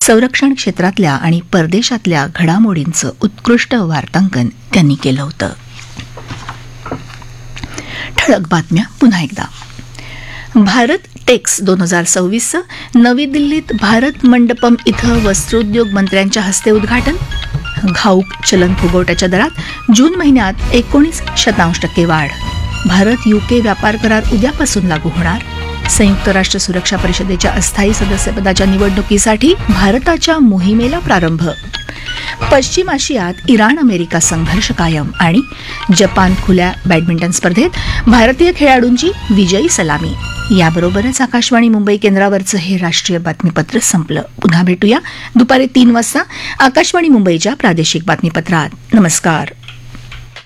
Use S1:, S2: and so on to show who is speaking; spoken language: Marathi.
S1: संरक्षण क्षेत्रातल्या आणि परदेशातल्या घडामोडींचं उत्कृष्ट वार्तांकन त्यांनी केलं होतं. ठळक बातम्या पुन्हा एकदा. भारत टेक्स 2026चं नवी दिल्लीत भारत मंडपम इथं वस्त्रोद्योग मंत्र्यांच्या हस्ते उद्घाटन. घाऊक चलन फुगवट्याच्या दरात जून महिन्यात 19% वाढ. भारत युके व्यापार करार उद्यापासून लागू होणार. संयुक्त राष्ट्र सुरक्षा परिषदेच्या अस्थायी सदस्यपदाच्या निवडणुकीसाठी भारताच्या मोहिमेला प्रारंभ. पश्चिम आशियात इराण अमेरिका संघर्ष कायम. आणि जपान खुल्या बॅडमिंटन स्पर्धेत भारतीय खेळाडूंची विजयी सलामी. याबरोबरच आकाशवाणी मुंबई केंद्रावरचं हे राष्ट्रीय बातमीपत्र संपलं. पुन्हा भेटूया दुपारी 3 वाजता आकाशवाणी मुंबईच्या प्रादेशिक बातमीपत्रात. नमस्कार.